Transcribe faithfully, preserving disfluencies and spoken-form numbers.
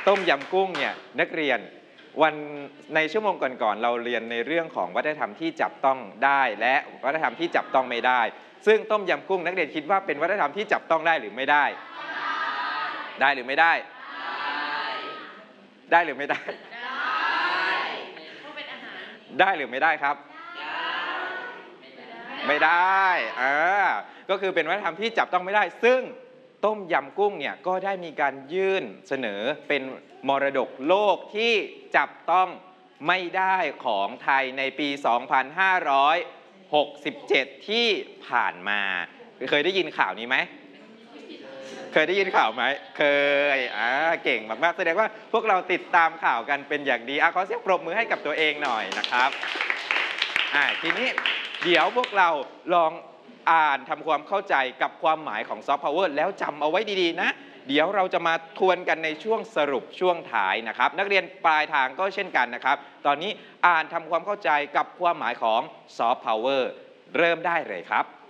ต้มยำกุ้งเนี่ยนักเรียนวันในชั่วโมงก่อนๆเราเรียนในเรื่องของวัฒนธรรมที่จับต้องได้และวัฒนธรรมที่จับต้องไม่ได้ซึ่งต้มยำกุ้งนักเรียนคิดว่าเป็นวัฒนธรรมที่จับต้องได้หรือไม่ได้ได้หรือไม่ได้ได้หรือไม่ได้ได้หรือไม่ได้ครับไม่ได้อ่าก็คือเป็นวัฒนธรรมที่จับต้องไม่ได้ซึ่งต้มยำกุ้งเนี่ยก็ได้มีการยื่นเสนอเป็นมรดกโลกที่จับต้องไม่ได้ของไทยในปี สองพันห้าร้อยหกสิบเจ็ด ที่ผ่านมาเคยได้ยินข่าวนี้ไหมเคยได้ยินข่าวไหมเคยอ่าเก่งมากๆแสดงว่าพวกเราติดตามข่าวกันเป็นอย่างดีอ่ะขอเสียงปรบมือให้กับตัวเองหน่อยนะครับอ่าทีนี้เดี๋ยวพวกเราลองอ่านทำความเข้าใจกับความหมายของซอฟต์พาวเวอร์แล้วจำเอาไว้ดีๆนะเดี๋ยวเราจะมาทวนกันในช่วงสรุปช่วงท้ายนะครับนักเรียนปลายทางก็เช่นกันนะครับตอนนี้อ่านทำความเข้าใจกับความหมายของซอฟต์พาวเวอร์เริ่มได้เลยครับ